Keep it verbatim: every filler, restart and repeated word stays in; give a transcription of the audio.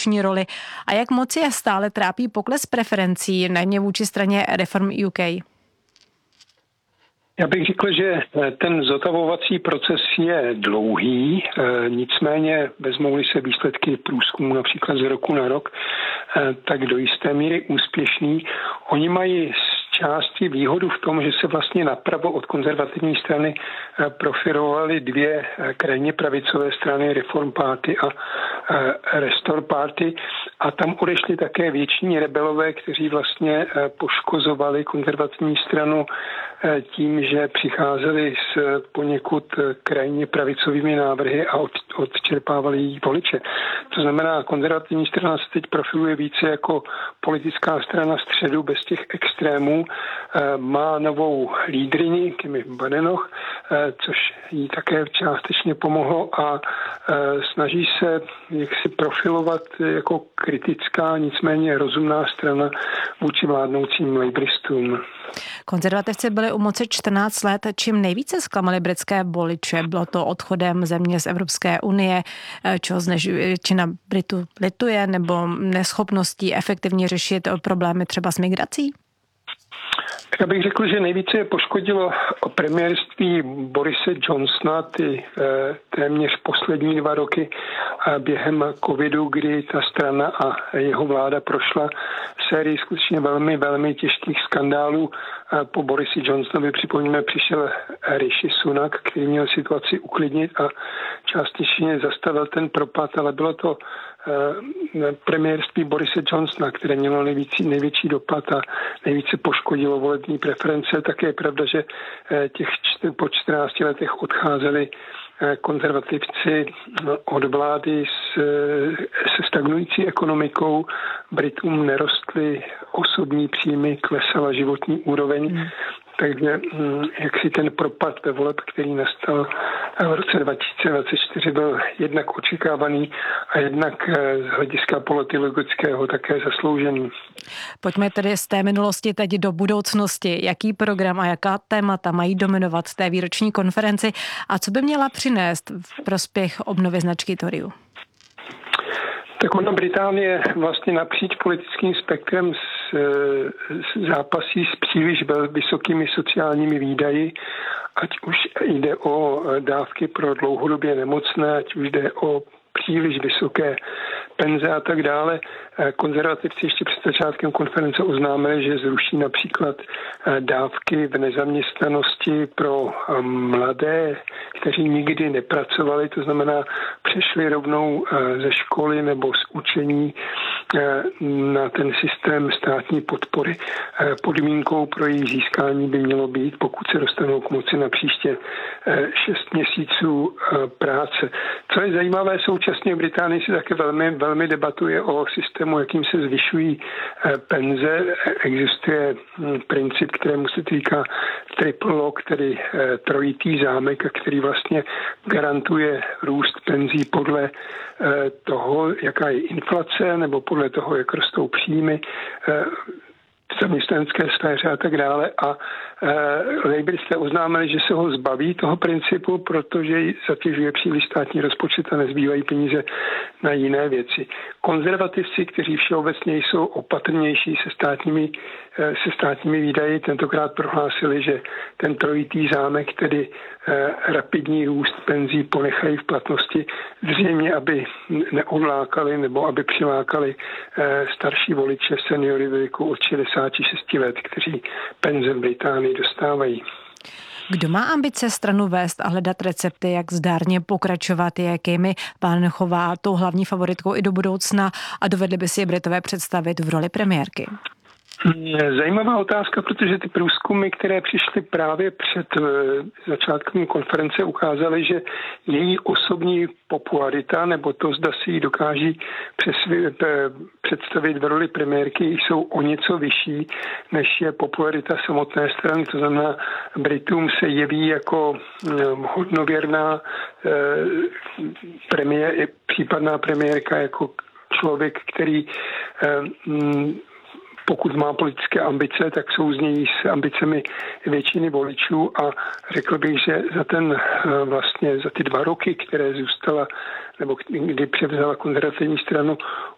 vůční roli a jak moc je stále trápí pokles preferencí, najmě vůči straně Reform U K? Já bych řekl, že ten zotavovací proces je dlouhý, nicméně vezmou-li se výsledky průzkumu například z roku na rok, tak do jisté míry úspěšný. Oni mají z části výhodu v tom, že se vlastně napravo od konzervativní strany profilovaly dvě krajně pravicové strany, Reform Party a Restore Party, a tam odešli také většiní rebelové, kteří vlastně poškozovali konzervativní stranu tím, že přicházeli s poněkud krajně pravicovými návrhy a od, odčerpávali její voliče. To znamená, konzervativní strana se teď profiluje více jako politická strana středu bez těch extrémů. Má novou lídryni, Kimi Badenoch, což jí také částečně pomohlo, a snaží se jaksi profilovat jako kritická, nicméně rozumná strana vůči vládnoucím labouristům. Konzervativci byli u moci čtrnáct let. Čím nejvíce zklamali britské voliče? Bylo to odchodem země z Evropské unie, čeho většina Britů lituje, nebo neschopností efektivně řešit problémy třeba s migrací? Já bych řekl, že nejvíce je poškodilo premiérství Borise Johnsona ty eh, téměř poslední dva roky a během covidu, kdy ta strana a jeho vláda prošla sérii skutečně velmi, velmi těžkých skandálů. A po Borisi Johnsonovi, připomínáme, přišel Rishi Sunak, který měl situaci uklidnit a částečně zastavil ten propad, ale bylo to premiérství Borise Johnsona, které mělo nejvíc, největší dopad a nejvíce poškodilo volební preference. Také je pravda, že těch po čtrnácti letech odcházeli konzervativci od vlády s, se stagnující ekonomikou. Britům nerostly osobní příjmy, klesala životní úroveň. Hmm. Takže jak si ten propad ve voleb, který nastal v roce dva tisíce dvacet čtyři, byl jednak očekávaný a jednak z hlediska politologického také zasloužený. Pojďme tedy z té minulosti teď do budoucnosti. Jaký program a jaká témata mají dominovat té výroční konferenci a co by měla přinést v prospěch obnovy značky Toryů? Tak ona Británie vlastně napříč politickým spektrem s, s zápasí s příliš vysokými sociálními výdaji, ať už jde o dávky pro dlouhodobě nemocné, ať už jde o příliš vysoké penze a tak dále. Konzervativci ještě před začátkem konference oznámili, že zruší například dávky v nezaměstnanosti pro mladé, kteří nikdy nepracovali, to znamená přešli rovnou ze školy nebo z učení na ten systém státní podpory. Podmínkou pro její získání by mělo být, pokud se dostanou k moci, na příště šest měsíců práce. Co je zajímavé, současně v Británii se také velmi, velmi debatuje o systému, jakým se zvyšují penze. Existuje princip, kterému se týká triple lock, tedy trojitý zámek, který vlastně garantuje růst penzí podle toho, jaká je inflace, nebo podle toho, jak rostou příjmy v zaměstnanecké sféře a tak dále. A e, laboristé oznámili, že se ho zbaví toho principu, protože zatěžuje příliš státní rozpočet a nezbývají peníze na jiné věci. Konzervativci, kteří všeobecně jsou opatrnější se státními, e, se státními výdaji, tentokrát prohlásili, že ten trojitý zámek, tedy e, rapidní růst penzí, ponechají v platnosti, zřejmě, aby neodlákali nebo aby přilákali e, starší voliče, seniory ve věku od šedesáti šesti let, kteří penze v Británii dostávají. Kdo má ambice stranu vést a hledat recepty, jak zdárně pokračovat, jakými pán chová tou hlavní favoritkou i do budoucna a dovedli by si je Britové představit v roli premiérky? Zajímavá otázka, protože ty průzkumy, které přišly právě před začátkem konference, ukázaly, že její osobní popularita, nebo to, zda si ji dokáží představit v roli premiérky, jsou o něco vyšší, než je popularita samotné strany. To znamená, Britům se jeví jako hodnověrná premiér, případná premiérka, jako člověk, který pokud má politické ambice, tak jsou z něj s ambicemi většiny voličů a řekl bych, že za ten vlastně za ty dva roky, které zůstala nebo kdy převzala konzervativní stranu,